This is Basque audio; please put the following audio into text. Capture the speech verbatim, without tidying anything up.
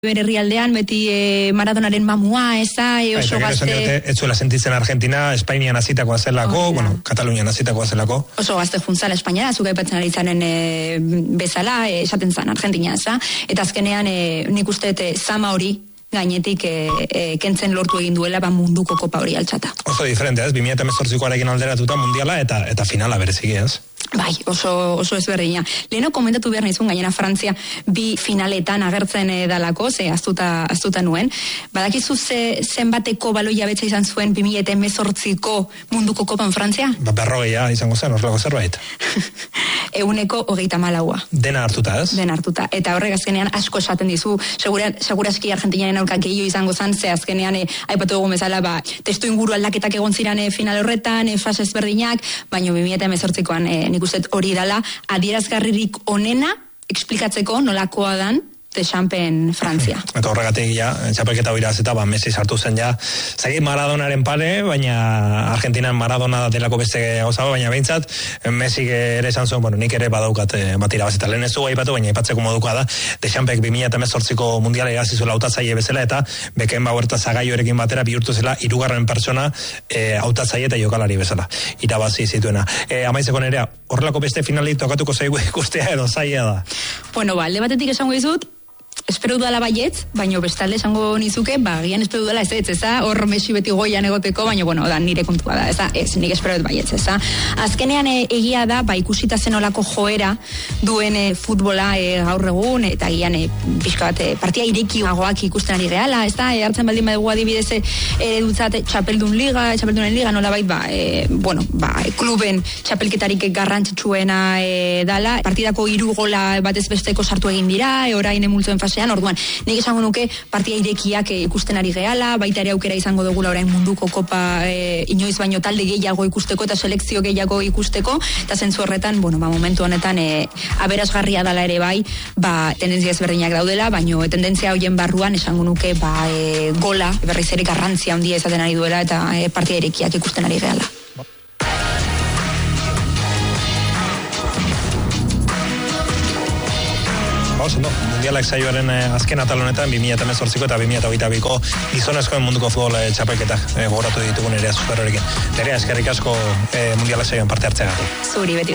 bere herrialdean beti e, Maradonaren mamua, eza, e, oso gazte... Ez zuela sentitzen Argentina, Espainian azitakoa zelako, oh, bueno, Katalunian azitakoa zelako. Oso gazte juntzala Espainiara, zuka aipatzen ari zanen e, bezala, e, esaten zan Argentina, eza. Eta azkenean e, nik uste e, zama hori, gainetik e, e, kentzen lortu egin duela ba munduko kopa hori altxata. Oso diferente, ez? bi mila hemezortzikoarekin alderatuta mundiala eta eta finala bereziki, ez? Bai, oso, oso ezberdina. Leheno komentatu behar nizun, gainera Frantzia bi finaletan agertzen edalako, ze aztuta, aztuta nuen. Badakizu ze, zenbateko baloia betza izan zuen bi mila hemezortziko munduko kopan Frantzia? Ba, berrogeia izango zen, horrelako zerbait. Euneko hogeita malaua. Dena hartuta, ez? Dena hartuta. Eta horrek azkenean asko esaten dizu, segura, seguraski Argentinaren aurka gehiago izango zen, ze azkenean e, aipatu dugu bezala, ba, testu inguru aldaketak egon ziren e, final horretan, e, fase ezberdinak, baina bi mila hemezortzikoan e, nik uste hori dala, adierazgarririk onena explikatzeko nolakoa dan Deschampen Frantzia. Eta horregatik ja, txapelketa hori eta ba, Messi sartu zen ja, zagit Maradonaren pare, baina Argentinan Maradona delako beste gauza, baina behintzat, Messi ere esan zuen, bueno, nik ere badaukat bat irabazita. Lehen ez du aipatu, baina aipatzeko modukoa da, Dechampek bi mila hemezortziko mundiala irabazi zuela hautatzaile bezala, eta Beckenbauer eta Zagaiorekin batera bihurtu zela hirugarren pertsona e, hautatzaile eta jokalari bezala irabazi zituena. E, amaitzeko nerea, horrelako beste finali tokatuko zaigu ikustea edo zaila da? Bueno, ba, alde batetik esango dizut, espero dudala baietz, baina bestalde esango nizuke, ba, gian espero dudala ez ez, eza, hor Messi beti goian egoteko, baina, bueno, da, nire kontua da, eza, ez, nik espero dut baietz, eza. Azkenean e, egia da, ba, ikusita zenolako joera duen e, futbola e, gaur egun, eta gian, e, pixka bat, e, partia irekiagoak ikusten ari reala, eza, e, hartzen baldin badugu adibidez, e, eredutzat, txapeldun liga, txapeldunen liga, nola bait, ba, e, bueno, ba, e, kluben txapelketarik garrantzitsuena e, dala, partidako hiru gola batez besteko sartu egin dira, e, orain emultzoen fasean, orduan, nik esango nuke partia irekiak e, ikusten ari gehala, baita ere aukera izango dugula orain munduko kopa e, inoiz baino talde gehiago ikusteko eta selekzio gehiago ikusteko, eta zentzu horretan, bueno, ba, momentu honetan e, aberasgarria dala ere bai, ba, tendentzia ezberdinak daudela, baino tendentzia hoien barruan esango nuke, ba, e, gola, berriz ere garrantzia handia izaten ari duela, eta e, partia irekiak ikusten ari gehala. Ondo, mundialak saioaren eh, azken atal honetan bi mila hemezortziko eta bi mila hogeita biko gizonezkoen munduko futbol eh, txapelketak eh, gogoratu ditugu nerea superorekin. Nerea, eskerrik asko eh, mundialak saioan parte hartzeagatik. Zuri beti.